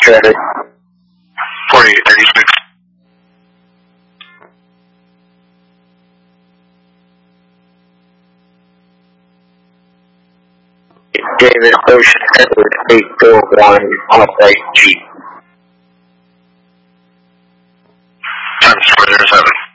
traffic. 4836. David Ocean Edward 841 off-right Jeep. Times 407.